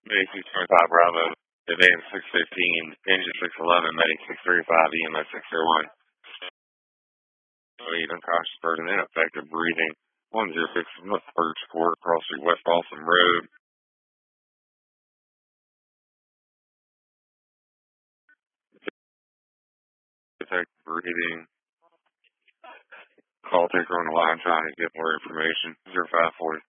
Medic 625 Bravo, Advance 615, Engine 611, Medic 635, EMS 601. Lead unconscious person, ineffective breathing. 106 North Birch Court, Cross Street, West Balsam Road. Detective breathing. Call taker on the line trying to get more information. 0540.